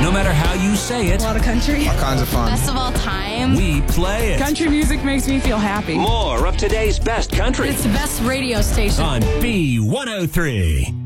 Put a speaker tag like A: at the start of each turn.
A: No matter how you say it,
B: A lot of country.
C: All kinds of fun.
D: Best of all time.
A: we play it.
B: Country music makes me feel happy.
E: More of today's best country.
D: It's the best radio station.
A: On B103.